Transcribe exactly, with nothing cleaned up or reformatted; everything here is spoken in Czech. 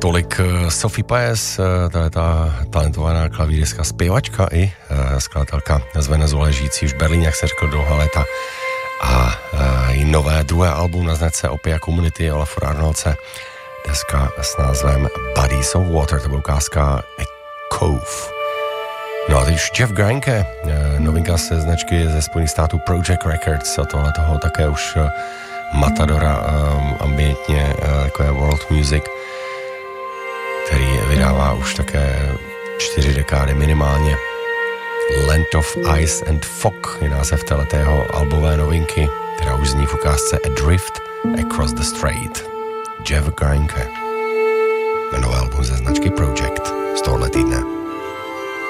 Tolik Sophie Paez, to je ta talentovaná klavíristka, zpěvačka i skladatelka z Venezuely, žijící už v Berlíně, jak se řekl, dlouhá léta. A její nové druhé album na značce Opia Community Olafur Arnoldse, deska s názvem Bodies of Water, to byla ukázka A Cove. No a teď už Jeff Greinke, novinka se značky ze Spojených států Project Records, a tohle toho také už matadora um, ambientně, uh, jako je World Music, který vydává už také čtyři dekády minimálně. Land of Ice and Fog je název téhletého albové novinky, která už zní v ukázce Adrift Across the Strait. Jeff Greinke. Nové album ze značky Project z tohohle týdne.